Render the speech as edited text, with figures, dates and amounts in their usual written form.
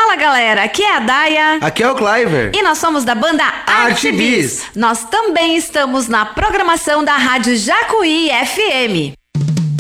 Fala galera, aqui é a Daia. Aqui é o Cliver. E nós somos da banda Arte Bis. Bis. Nós também estamos na programação da Rádio Jacuí FM.